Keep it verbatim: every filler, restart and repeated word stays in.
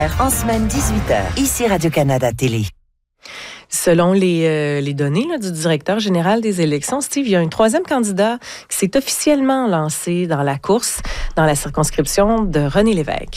En semaine dix-huit heures, ici Radio-Canada Télé. Selon les, euh, les données là, du directeur général des élections, Steve, il y a un troisième candidat qui s'est officiellement lancé dans la course dans la circonscription de René Lévesque.